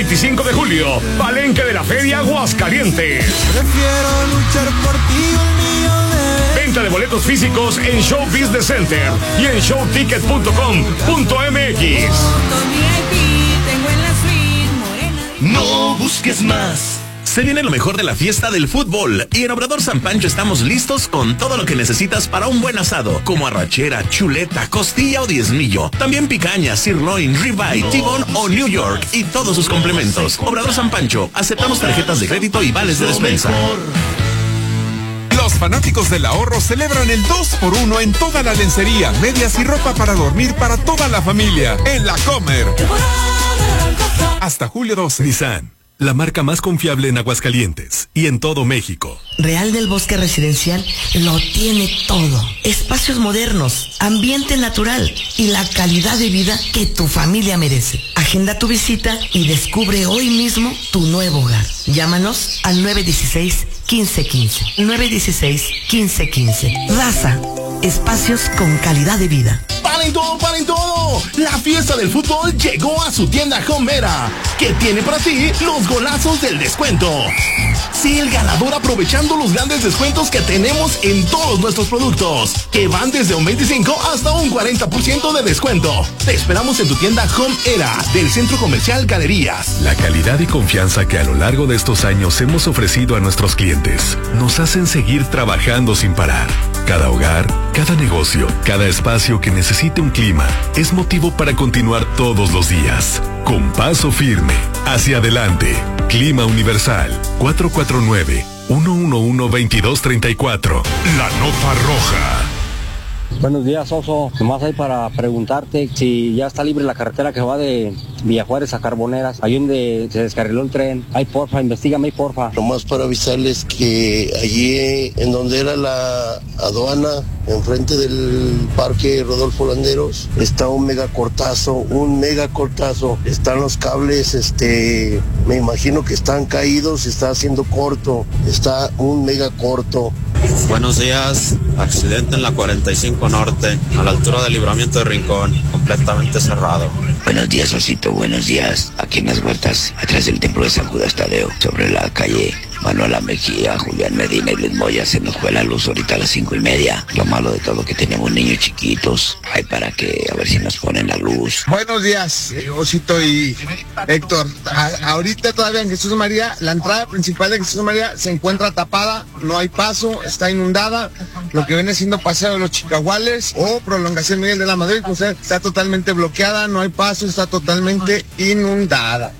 25 de julio, Palenque de la Feria Aguascalientes. Prefiero luchar por ti, el mío de... Venta de boletos físicos en Show Business Center y en showticket.com.mx. No busques más. Se viene lo mejor de la fiesta del fútbol y en Obrador San Pancho estamos listos con todo lo que necesitas para un buen asado, como arrachera, chuleta, costilla o diezmillo. También picaña, sirloin, ribeye, T-bone o New York y todos sus complementos. Obrador San Pancho, aceptamos tarjetas de crédito y vales de despensa. Los fanáticos del ahorro celebran el 2x1 en toda la lencería, medias y ropa para dormir para toda la familia en La Comer. Hasta julio 12. Nissan, la marca más confiable en Aguascalientes y en todo México. Real del Bosque Residencial lo tiene todo. Espacios modernos, ambiente natural y la calidad de vida que tu familia merece. Agenda tu visita y descubre hoy mismo tu nuevo hogar. Llámanos al 916-1515. 916-1515. Raza, espacios con calidad de vida. ¡Paren todo, paren todo! La fiesta del fútbol llegó a su tienda Homera, que tiene para ti los golazos del descuento. Sí, el ganador aprovechando los grandes descuentos que tenemos en todos nuestros productos, que van desde un 25 hasta un 40% de descuento. Te esperamos en tu tienda Homera del Centro Comercial Galerías. La calidad y confianza que a lo largo de estos años hemos ofrecido a nuestros clientes nos hacen seguir trabajando sin parar. Cada hogar, cada negocio, cada espacio que necesite un clima es motivo para continuar todos los días. Con paso firme, hacia adelante. Clima Universal, 449-111-2234. La nota roja. Buenos días, Oso. Nomás hay para preguntarte si ya está libre la carretera que va de Villajuárez a Carboneras, ahí donde se descarriló el tren. Ay, porfa, investígame ahí, porfa. Nomás para avisarles que allí en donde era la aduana, enfrente del parque Rodolfo Landeros, está un mega cortazo. Están los cables, me imagino que están caídos, está haciendo corto, está un mega corto. Buenos días, accidente en la 45 Norte, a la altura del Libramiento de Rincón, completamente cerrado. Buenos días, Osito, buenos días. Aquí en las huertas, atrás del templo de San Judas Tadeo, sobre la calle Manuela Mejía, Julián Medina y Luis Moya, se nos fue la luz ahorita a las 5:30. Lo malo de todo que tenemos niños chiquitos. Hay para que a ver si nos ponen la luz. Buenos días, Osito y Héctor. Ahorita todavía en Jesús María, la entrada principal de Jesús María se encuentra tapada, no hay paso, está inundada. Lo que viene siendo Paseo de los Chicahuales o Prolongación Miguel de la Madrid, pues está totalmente bloqueada, no hay paso, está totalmente inundada.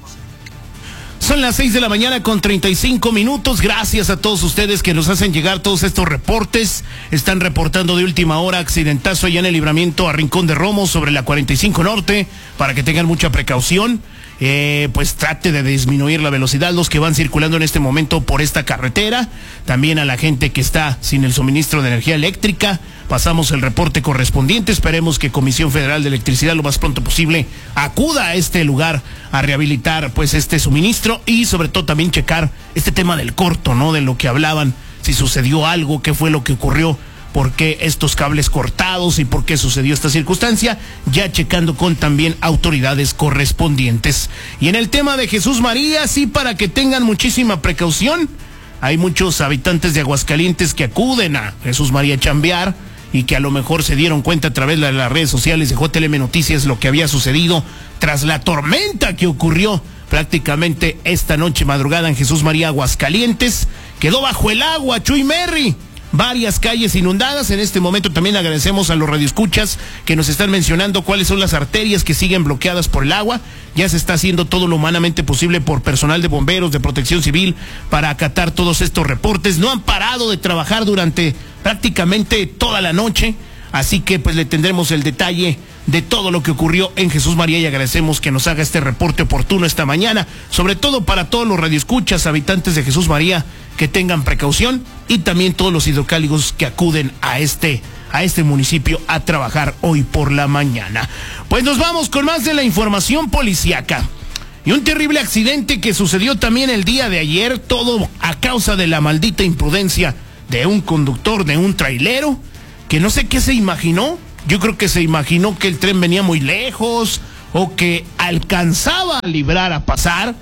Son las 6 de la mañana con 35 minutos. Gracias a todos ustedes que nos hacen llegar todos estos reportes. Están reportando de última hora accidentazo allá en el libramiento a Rincón de Romos sobre la 45 Norte, para que tengan mucha precaución. Pues trate de disminuir la velocidad los que van circulando en este momento por esta carretera. También a la gente que está sin el suministro de energía eléctrica, pasamos el reporte correspondiente. Esperemos que Comisión Federal de Electricidad lo más pronto posible acuda a este lugar a rehabilitar pues este suministro y sobre todo también checar este tema del corto, ¿no? De lo que hablaban, si sucedió algo, qué fue lo que ocurrió, por qué estos cables cortados y por qué sucedió esta circunstancia, ya checando con también autoridades correspondientes. Y en el tema de Jesús María, sí, para que tengan muchísima precaución, hay muchos habitantes de Aguascalientes que acuden a Jesús María a chambear y que a lo mejor se dieron cuenta a través de las redes sociales de JLM Noticias lo que había sucedido tras la tormenta que ocurrió prácticamente esta noche madrugada en Jesús María, Aguascalientes. Quedó bajo el agua Chuy Merry. Varias calles inundadas. En este momento también agradecemos a los radioescuchas que nos están mencionando cuáles son las arterias que siguen bloqueadas por el agua. Ya se está haciendo todo lo humanamente posible por personal de bomberos, de protección civil, para acatar todos estos reportes. No han parado de trabajar durante prácticamente toda la noche, así que pues le tendremos el detalle de todo lo que ocurrió en Jesús María y agradecemos que nos haga este reporte oportuno esta mañana, sobre todo para todos los radioescuchas, habitantes de Jesús María, que tengan precaución, y también todos los hidrocálidos que acuden a este municipio a trabajar hoy por la mañana. Pues nos vamos con más de la información policíaca. Y un terrible accidente que sucedió también el día de ayer, todo a causa de la maldita imprudencia de un conductor de un trailero, que no sé qué se imaginó. Yo creo que se imaginó que el tren venía muy lejos o que alcanzaba a librar a pasar,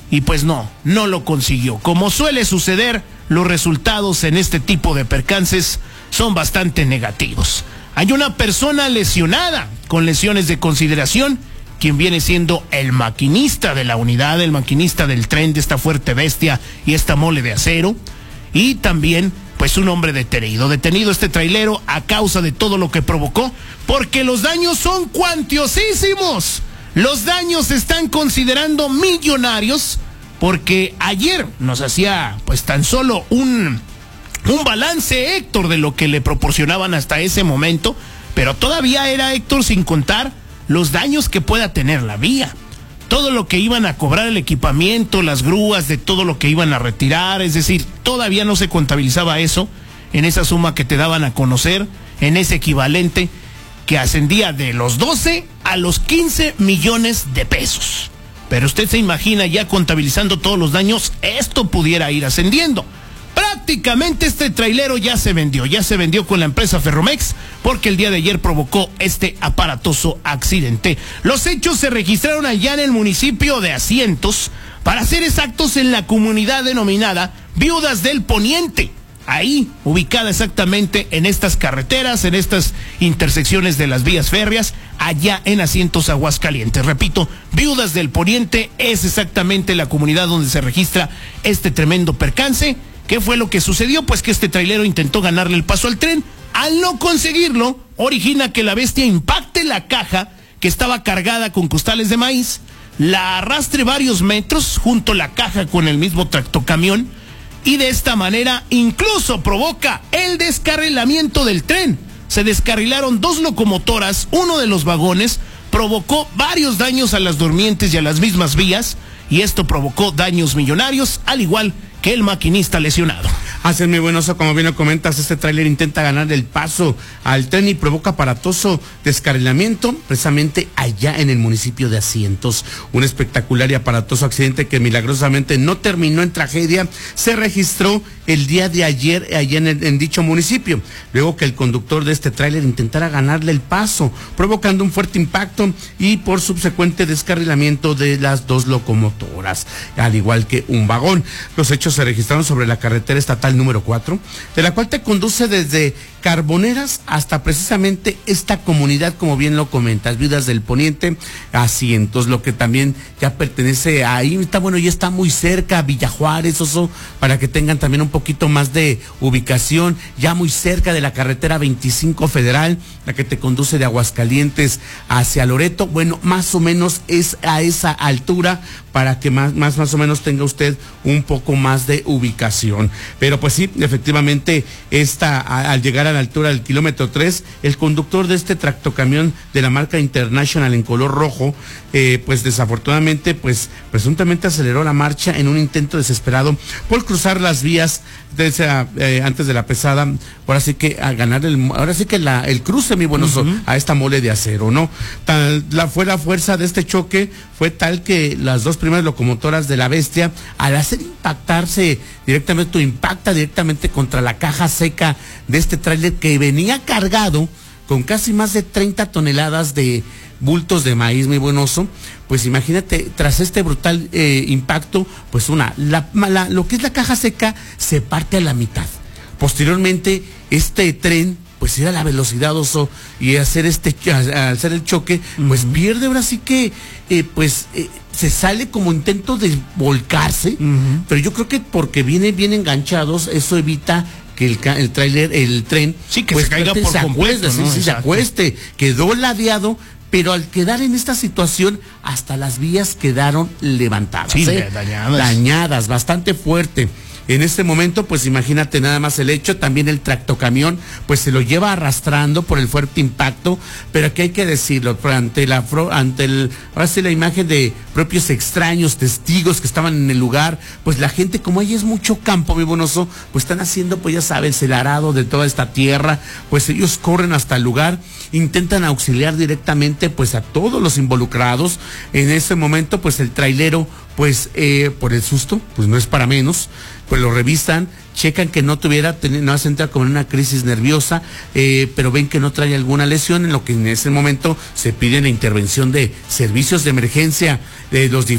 y pues no lo consiguió. Como suele suceder, los resultados en este tipo de percances son bastante negativos. Hay una persona lesionada con lesiones de consideración, quien viene siendo el maquinista de la unidad, el maquinista del tren de esta fuerte bestia y esta mole de acero, y también pues un hombre detenido este trailero a causa de todo lo que provocó, porque los daños son cuantiosísimos. Los daños se están considerando millonarios, porque ayer nos hacía pues tan solo un balance, Héctor, de lo que le proporcionaban hasta ese momento, pero todavía era, Héctor, sin contar los daños que pueda tener la vía. Todo lo que iban a cobrar el equipamiento, las grúas, de todo lo que iban a retirar, es decir, todavía no se contabilizaba eso en esa suma que te daban a conocer, en ese equivalente que ascendía de los 12 a los 15 millones de pesos. Pero usted se imagina, ya contabilizando todos los daños, esto pudiera ir ascendiendo. Prácticamente este trailero ya se vendió con la empresa Ferromex, porque el día de ayer provocó este aparatoso accidente. Los hechos se registraron allá en el municipio de Asientos, para ser exactos en la comunidad denominada Viudas del Poniente, ahí ubicada exactamente en estas carreteras, en estas intersecciones de las vías férreas, allá en Asientos, Aguascalientes. Repito, Viudas del Poniente es exactamente la comunidad donde se registra este tremendo percance. ¿Qué fue lo que sucedió? Pues que este trailero intentó ganarle el paso al tren. Al no conseguirlo, origina que la bestia impacte la caja que estaba cargada con costales de maíz, la arrastre varios metros junto a la caja con el mismo tractocamión, y de esta manera incluso provoca el descarrilamiento del tren. Se descarrilaron 2 locomotoras, uno de los vagones, provocó varios daños a las durmientes y a las mismas vías, y esto provocó daños millonarios, al igual que el maquinista lesionado. Así es, mi buen Oso, como bien lo comentas, este tráiler intenta ganar el paso al tren y provoca aparatoso descarrilamiento precisamente allá en el municipio de Asientos. Un espectacular y aparatoso accidente que milagrosamente no terminó en tragedia se registró el día de ayer allá en dicho municipio, luego que el conductor de este tráiler intentara ganarle el paso, provocando un fuerte impacto y por subsecuente descarrilamiento de las 2 locomotoras, al igual que un vagón. Los hechos se registraron sobre la carretera estatal número 4, de la cual te conduce desde Carboneras hasta precisamente esta comunidad, como bien lo comentas, Viudas del Poniente, Asientos, lo que también ya pertenece ahí, está bueno, ya está muy cerca a Villa Juárez, Oso, para que tengan también un poquito más de ubicación, ya muy cerca de la carretera 25 federal, la que te conduce de Aguascalientes hacia Loreto. Bueno, más o menos es a esa altura, para que más o menos tenga usted un poco más de ubicación. Pero pues sí, efectivamente, al llegar a la altura del kilómetro 3, el conductor de este tractocamión de la marca International en color rojo, pues desafortunadamente, pues presuntamente aceleró la marcha en un intento desesperado por cruzar las vías antes de la pesada, ahora sí que a ganar el cruce, mi buen Oso, a esta mole de acero, ¿no? La fuerza de este choque fue tal que las 2 primeras locomotoras de la bestia, al hacer impacta directamente contra la caja seca de este tráiler que venía cargado con casi más de 30 toneladas de bultos de maíz, mi buen Oso. Pues imagínate, tras este brutal impacto, pues lo que es la caja seca se parte a la mitad. Posteriormente, este tren pues ir a la velocidad, Oso, y hacer el choque, pues pierde, ahora sí que se sale como intento de volcarse, pero yo creo que porque vienen bien enganchados, eso evita que el tren sí, que pues, se caiga por completo, ¿no? Se acueste, quedó ladeado, pero al quedar en esta situación, hasta las vías quedaron levantadas, dañadas, bastante fuerte. En este momento, pues imagínate nada más el hecho, también el tractocamión, pues se lo lleva arrastrando por el fuerte impacto, pero aquí hay que decirlo, ahora sí la imagen de propios extraños, testigos que estaban en el lugar, pues la gente, como ahí es mucho campo, mi buen Oso, pues están haciendo, pues ya sabes, el arado de toda esta tierra, pues ellos corren hasta el lugar, intentan auxiliar directamente, pues a todos los involucrados. En ese momento, pues el trailero, pues por el susto, pues no es para menos, pues lo revisan, checan que no se entra como en una crisis nerviosa, pero ven que no trae alguna lesión, en lo que en ese momento se pide la intervención de servicios de emergencia de los